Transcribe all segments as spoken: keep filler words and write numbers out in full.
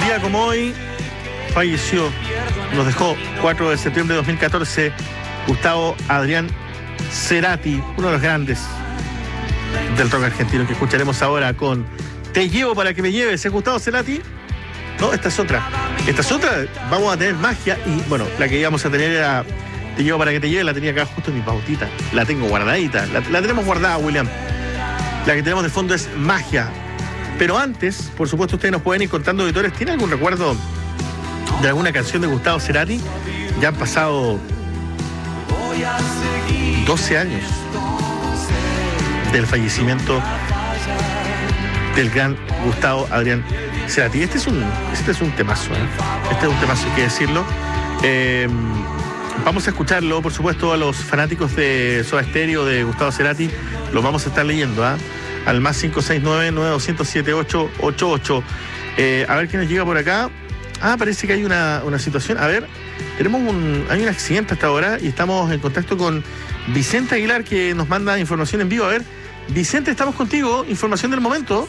día como hoy falleció, nos dejó cuatro de septiembre de dos mil catorce, Gustavo Adrián Cerati, uno de los grandes del rock argentino, que escucharemos ahora con Te llevo para que me lleves. ¿Es Gustavo Cerati? No, esta es otra. Esta es otra, vamos a tener magia. Y bueno, la que íbamos a tener era Te llevo para que te lleves, la tenía acá justo en mi pautita. La tengo guardadita, la, la tenemos guardada, William. La que tenemos de fondo es magia. Pero antes, por supuesto, ustedes nos pueden ir contando, auditores, ¿tiene algún recuerdo de alguna canción de Gustavo Cerati? Ya han pasado doce años del fallecimiento del gran Gustavo Adrián Cerati. Este es un, este es un temazo, ¿eh? Este es un temazo, hay que decirlo. Eh, vamos a escucharlo, por supuesto, a los fanáticos de Soda Stereo, de Gustavo Cerati, lo vamos a estar leyendo, ¿ah? ¿eh? Al más cinco seis nueve, nueve dos cero siete, ocho ocho ocho. Eh, a ver quién nos llega por acá. Ah, parece que hay una, una situación. A ver, tenemos un, hay un accidente hasta ahora y estamos en contacto con Vicente Aguilar, que nos manda información en vivo. A ver, Vicente, estamos contigo. Información del momento.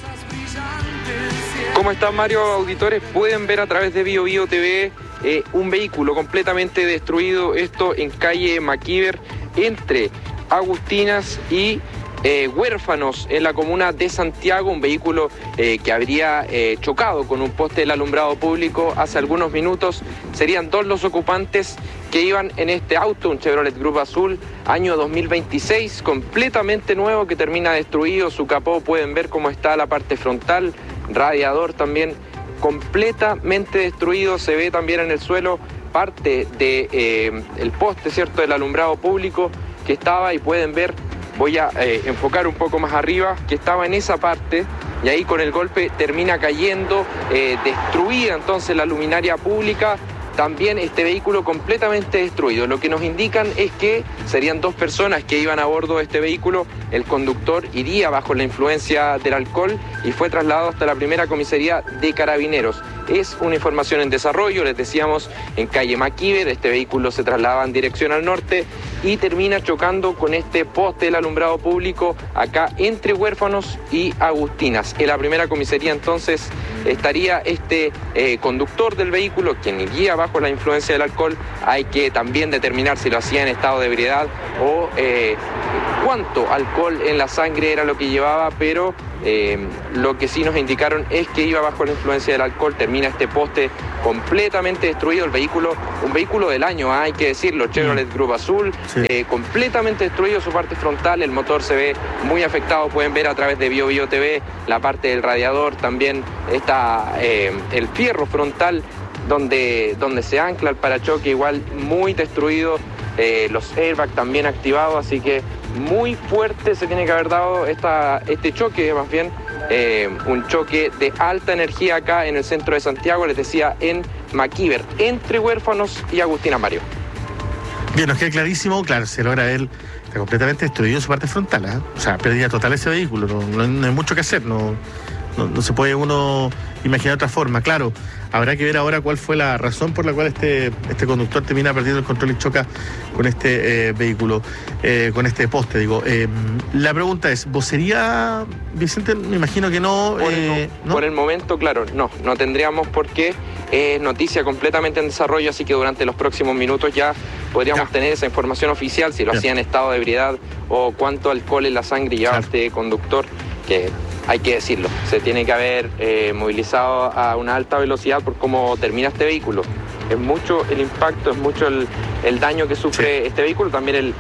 ¿Cómo están, Mario? Auditores, pueden ver a través de Bio Bio T V eh, un vehículo completamente destruido. Esto en calle Maquiver, entre Agustinas y Eh, Huérfanos, en la comuna de Santiago. Un vehículo eh, que habría eh, chocado con un poste del alumbrado público hace algunos minutos. Serían dos los ocupantes que iban en este auto, un Chevrolet Group azul, año dos mil veintiséis, completamente nuevo, que termina destruido. Su capó, pueden ver cómo está la parte frontal, radiador también completamente destruido. Se ve también en el suelo parte de eh, el poste, ¿cierto?, del alumbrado público que estaba, y pueden ver, voy a eh, enfocar un poco más arriba, que estaba en esa parte, y ahí con el golpe termina cayendo, eh, destruida entonces la luminaria pública. También este vehículo completamente destruido. Lo que nos indican es que serían dos personas que iban a bordo de este vehículo. El conductor iría bajo la influencia del alcohol y fue trasladado hasta la primera comisaría de Carabineros. Es una información en desarrollo, les decíamos, en calle Maquiver. Este vehículo se trasladaba en dirección al norte y termina chocando con este poste del alumbrado público acá entre Huérfanos y Agustinas. En la primera comisaría entonces estaría este eh, conductor del vehículo, quien iría bajo la influencia del alcohol. Hay que también determinar si lo hacía en estado de ebriedad o eh, cuánto alcohol en la sangre era lo que llevaba, pero eh, lo que sí nos indicaron es que iba bajo la influencia del alcohol. Termina este poste completamente destruido. El vehículo, un vehículo del año, hay que decirlo, Chevrolet Group azul, sí. eh, completamente destruido su parte frontal. El motor se ve muy afectado, pueden ver a través de Bio Bio T V la parte del radiador, también está eh, el fierro frontal donde, donde se ancla el parachoque, igual muy destruido. Eh, los airbags también activados, así que muy fuerte se tiene que haber dado esta, este choque, más bien eh, un choque de alta energía acá en el centro de Santiago, les decía, en Maquiver, entre Huérfanos y Agustina, Mario. Bien, nos queda clarísimo, claro, se logra ver, está completamente destruido en su parte frontal, ¿eh? O sea, pérdida total ese vehículo, no, no, no hay mucho que hacer, no, no, no se puede uno imaginar de otra forma. Claro, habrá que ver ahora cuál fue la razón por la cual este, este conductor termina perdiendo el control y choca con este eh, vehículo, eh, con este poste, digo. Eh, la pregunta es, ¿vocería, Vicente? Me imagino que no, por, eh, el, no. Por el momento, claro, no, no tendríamos por qué. Es noticia completamente en desarrollo, así que durante los próximos minutos ya podríamos ya. tener esa información oficial, si lo ya. hacía en estado de ebriedad o cuánto alcohol en la sangre llevaba claro. este conductor, que hay que decirlo, se tiene que haber eh, movilizado a una alta velocidad por cómo termina este vehículo. Es mucho el impacto, es mucho el, el daño que sufre sí. este vehículo, también el,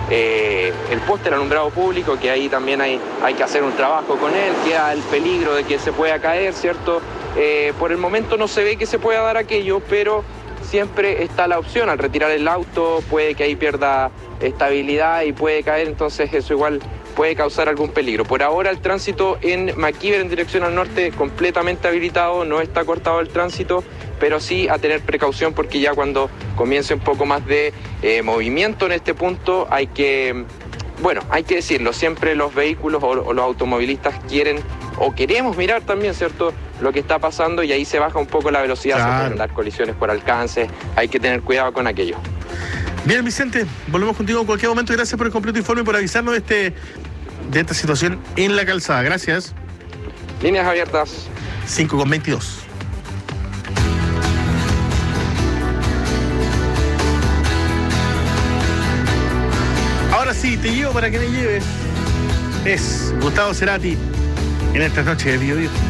eh, el poste del alumbrado público, que ahí también hay, hay que hacer un trabajo con él, queda el peligro de que se pueda caer, ¿cierto? Eh, por el momento no se ve que se pueda dar aquello, pero siempre está la opción. Al retirar el auto puede que ahí pierda estabilidad y puede caer, entonces eso igual puede causar algún peligro. Por ahora el tránsito en Maquiver en dirección al norte completamente habilitado, no está cortado el tránsito, pero sí a tener precaución, porque ya cuando comience un poco más de eh, movimiento en este punto hay que, bueno, hay que decirlo, siempre los vehículos o, o los automovilistas quieren o queremos mirar también, ¿cierto?, lo que está pasando, y ahí se baja un poco la velocidad, claro. Se pueden dar colisiones por alcance, hay que tener cuidado con aquello. Bien, Vicente, volvemos contigo en cualquier momento. Gracias por el completo informe y por avisarnos de, este, de esta situación en la calzada. Gracias. Líneas abiertas. cinco con veintidós. sí, te llevo para que me lleves. Es Gustavo Cerati en estas noches de Bio Bio.